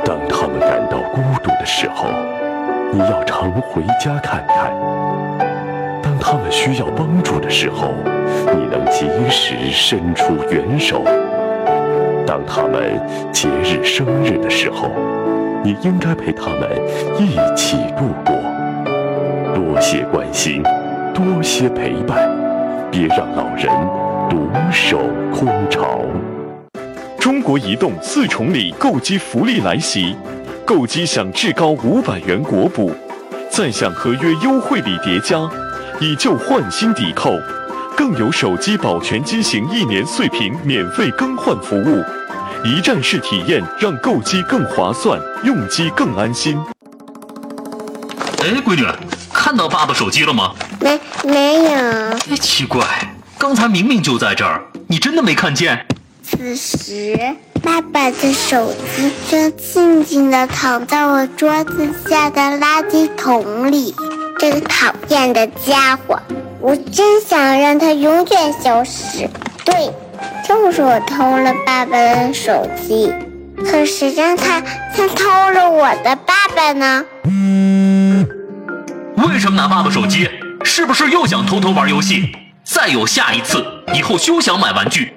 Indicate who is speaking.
Speaker 1: 当他们感到孤独的时候，你要常回家看看；当他们需要帮助的时候，你能及时伸出援手；当他们节日生日的时候，你应该陪他们一起度过。多些关心，多些陪伴，别让老人独守空巢。
Speaker 2: 中国移动4重礼购机福利来袭，购机享至高500元国补，再享合约优惠礼叠加，以旧换新抵扣，更有手机保全机型1年碎屏免费更换服务，一站式体验让购机更划算，用机更安心。
Speaker 3: 哎，闺女，看到爸爸手机了吗？
Speaker 4: 没有。
Speaker 3: 哎，奇怪，刚才明明就在这儿，你真的没看见？
Speaker 4: 此时，爸爸的手机正静静地躺在我桌子下的垃圾桶里。这个讨厌的家伙，我真想让他永远消失。对，就是我偷了爸爸的手机，可谁让他先偷了我的爸爸呢？
Speaker 3: 为什么拿爸爸手机？是不是又想偷偷玩游戏？再有下一次，以后休想买玩具。